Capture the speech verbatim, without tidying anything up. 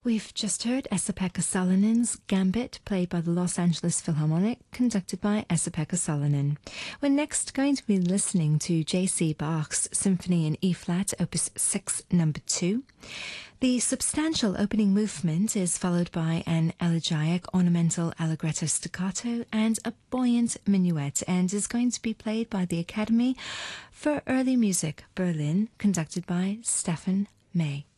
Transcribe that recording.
We've just heard Esa-Pekka Salonin's Gambit, played by the Los Angeles Philharmonic, conducted by Esa-Pekka Salonen. We're next going to be listening to J C Bach's Symphony in E-flat, Opus six, number two. The substantial opening movement is followed by an elegiac ornamental allegretto staccato and a buoyant minuet, and is going to be played by the Academy for Early Music, Berlin, conducted by Stefan May.